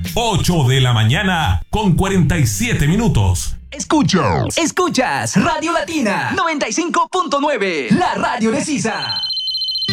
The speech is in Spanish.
8 de la mañana con 47 minutos. Escuchas Radio Latina 95.9, la radio de Sisa.